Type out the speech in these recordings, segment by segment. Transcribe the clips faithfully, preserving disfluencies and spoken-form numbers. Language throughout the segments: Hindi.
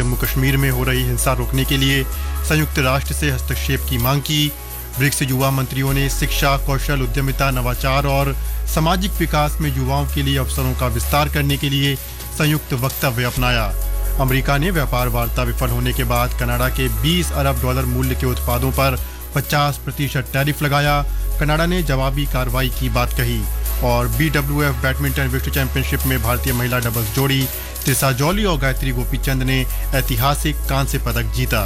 जम्मू कश्मीर में हो रही हिंसा रोकने के लिए संयुक्त राष्ट्र से हस्तक्षेप की मांग की। ब्रिक्स युवा मंत्रियों ने शिक्षा, कौशल, उद्यमिता, नवाचार और सामाजिक विकास में युवाओं के लिए अवसरों का विस्तार करने के लिए संयुक्त वक्तव्य अपनाया। अमेरिका ने व्यापार वार्ता विफल होने के बाद कनाडा के बीस अरब डॉलर मूल्य के उत्पादों पर पचास प्रतिशत टैरिफ लगाया। कनाडा ने जवाबी कार्रवाई की बात कही। और बी डब्ल्यू एफ बैडमिंटन विश्व चैंपियनशिप में भारतीय महिला डबल्स जोड़ी त्रिशा जॉली और गायत्री गोपीचंद ने ऐतिहासिक कांस्य पदक जीता।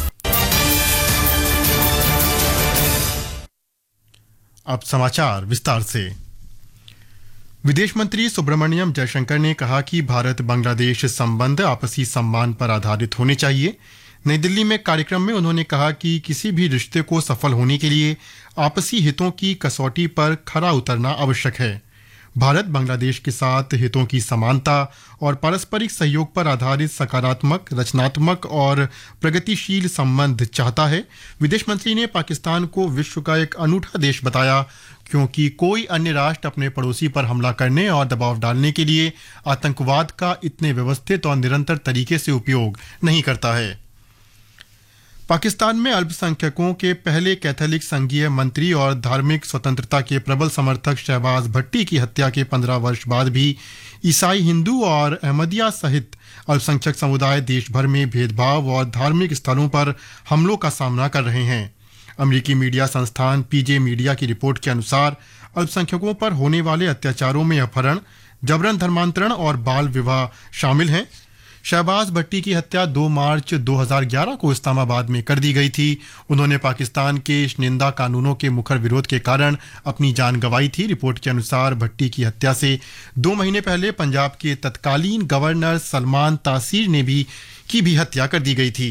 अब समाचार विस्तार से। विदेश मंत्री सुब्रमण्यम जयशंकर ने कहा कि भारत बांग्लादेश संबंध आपसी सम्मान पर आधारित होने चाहिए। नई दिल्ली में कार्यक्रम में उन्होंने कहा कि किसी भी रिश्ते को सफल होने के लिए आपसी हितों की कसौटी पर खरा उतरना आवश्यक है। भारत बांग्लादेश के साथ हितों की समानता और पारस्परिक सहयोग पर आधारित सकारात्मक, रचनात्मक और प्रगतिशील संबंध चाहता है। विदेश मंत्री ने पाकिस्तान को विश्व का एक अनूठा देश बताया, क्योंकि कोई अन्य राष्ट्र अपने पड़ोसी पर हमला करने और दबाव डालने के लिए आतंकवाद का इतने व्यवस्थित और निरंतर तरीके से उपयोग नहीं करता है। पाकिस्तान में अल्पसंख्यकों के पहले कैथोलिक संघीय मंत्री और धार्मिक स्वतंत्रता के प्रबल समर्थक शहबाज भट्टी की हत्या के पंद्रह वर्ष बाद भी ईसाई, हिंदू और अहमदिया सहित अल्पसंख्यक समुदाय देश भर में भेदभाव और धार्मिक स्थलों पर हमलों का सामना कर रहे हैं। अमेरिकी मीडिया संस्थान पीजे मीडिया की रिपोर्ट के अनुसार अल्पसंख्यकों पर होने वाले अत्याचारों में अपहरण, जबरन धर्मांतरण और बाल विवाह शामिल हैं। शहबाज भट्टी की हत्या दो मार्च दो हज़ार ग्यारह को इस्लामाबाद में कर दी गई थी। उन्होंने पाकिस्तान के निंदा कानूनों के मुखर विरोध के कारण अपनी जान गंवाई थी। रिपोर्ट के अनुसार भट्टी की हत्या से दो महीने पहले पंजाब के तत्कालीन गवर्नर सलमान तासीर ने भी की भी हत्या कर दी गई थी।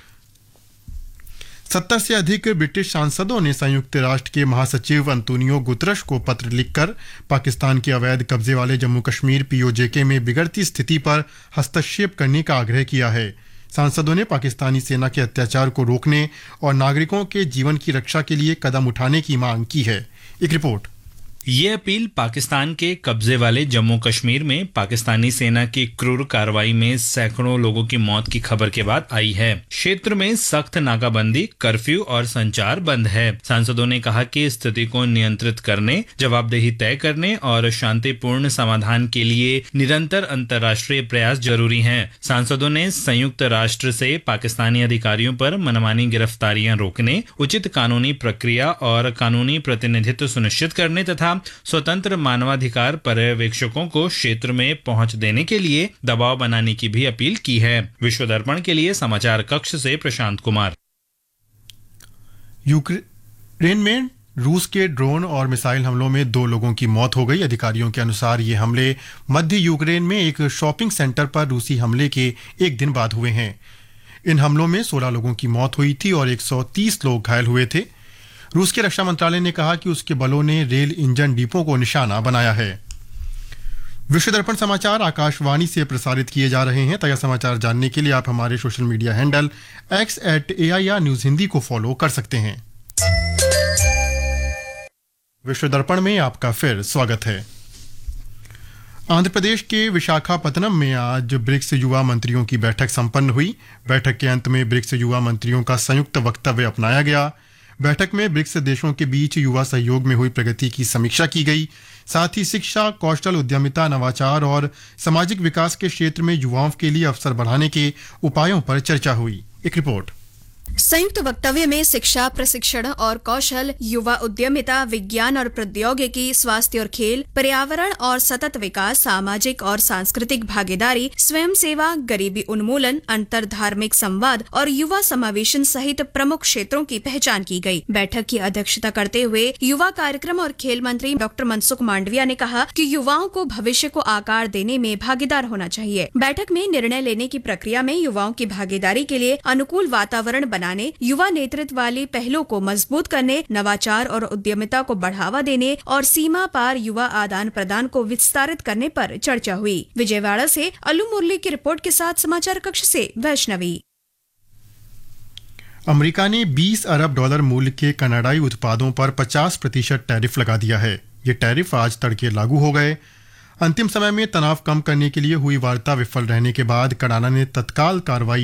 सत्तर से अधिक ब्रिटिश सांसदों ने संयुक्त राष्ट्र के महासचिव अंतोनियो गुतरश को पत्र लिखकर पाकिस्तान के अवैध कब्जे वाले जम्मू कश्मीर पीओजेके में बिगड़ती स्थिति पर हस्तक्षेप करने का आग्रह किया है। सांसदों ने पाकिस्तानी सेना के अत्याचार को रोकने और नागरिकों के जीवन की रक्षा के लिए कदम उठाने की मांग की है। एक रिपोर्ट। ये अपील पाकिस्तान के कब्जे वाले जम्मू कश्मीर में पाकिस्तानी सेना की क्रूर कार्रवाई में सैकड़ों लोगों की मौत की खबर के बाद आई है। क्षेत्र में सख्त नाकाबंदी, कर्फ्यू और संचार बंद है। सांसदों ने कहा कि स्थिति को नियंत्रित करने, जवाबदेही तय करने और शांतिपूर्ण समाधान के लिए निरंतर अंतर्राष्ट्रीय प्रयास जरूरी हैं। सांसदों ने संयुक्त राष्ट्र से पाकिस्तानी अधिकारियों पर मनमानी गिरफ्तारियां रोकने, उचित कानूनी प्रक्रिया और कानूनी प्रतिनिधित्व सुनिश्चित करने तथा स्वतंत्र मानवाधिकार पर्यवेक्षकों को क्षेत्र में पहुंच देने के लिए दबाव बनाने की भी अपील की है। विश्व दर्पण के लिए समाचार कक्ष से प्रशांत कुमार। यूक्रेन में रूस के ड्रोन और मिसाइल हमलों में दो लोगों की मौत हो गई। अधिकारियों के अनुसार ये हमले मध्य यूक्रेन में एक शॉपिंग सेंटर पर रूसी हमले के एक दिन बाद हुए हैं। इन हमलों में सोलह लोगों की मौत हुई थी और एक सौ तीस लोग घायल हुए थे। रूस के रक्षा मंत्रालय ने कहा कि उसके बलों ने रेल इंजन डिपो को निशाना बनाया है। विश्व दर्पण समाचार आकाशवाणी से प्रसारित किए जा रहे हैं। ताजा समाचार जानने के लिए आप हमारे social media handle x eight A I R news Hindi को फॉलो कर सकते हैं। विश्व दर्पण में आपका फिर स्वागत है। आंध्र प्रदेश के विशाखापत्तनम में आज ब्रिक्स युवा मंत्रियों की बैठक संपन्न हुई। बैठक के अंत में ब्रिक्स युवा मंत्रियों का संयुक्त वक्तव्य अपनाया गया। बैठक में ब्रिक्स देशों के बीच युवा सहयोग में हुई प्रगति की समीक्षा की गई। साथ ही शिक्षा, कौशल, उद्यमिता, नवाचार और सामाजिक विकास के क्षेत्र में युवाओं के लिए अवसर बढ़ाने के उपायों पर चर्चा हुई। एक रिपोर्ट। संयुक्त वक्तव्य में शिक्षा, प्रशिक्षण और कौशल, युवा उद्यमिता, विज्ञान और प्रौद्योगिकी, स्वास्थ्य और खेल, पर्यावरण और सतत विकास, सामाजिक और सांस्कृतिक भागीदारी, स्वयं सेवा, गरीबी उन्मूलन, अंतर धार्मिक संवाद और युवा समावेशन सहित प्रमुख क्षेत्रों की पहचान की गई। बैठक की अध्यक्षता करते हुए युवा कार्यक्रम और खेल मंत्री डॉक्टर मनसुख मांडविया ने कहा कि युवाओं को भविष्य को आकार देने में भागीदार होना चाहिए। बैठक में निर्णय लेने की प्रक्रिया में युवाओं की भागीदारी के लिए अनुकूल वातावरण बनाने, युवा नेतृत्व वाली पहलों को मजबूत करने, नवाचार और उद्यमिता को बढ़ावा देने और सीमा पार युवा आदान प्रदान को विस्तारित करने पर चर्चा हुई। विजयवाड़ा से अल्लू मुरली की रिपोर्ट के साथ समाचार कक्ष से वैष्णवी। अमेरिका ने बीस अरब डॉलर मूल्य के कनाडाई उत्पादों पर पचास प्रतिशत टैरिफ लगा दिया है। ये टैरिफ आज तड़के लागू हो गए। अंतिम समय में तनाव कम करने के लिए हुई वार्ता विफल रहने के बाद कनाडा ने तत्काल कार्रवाई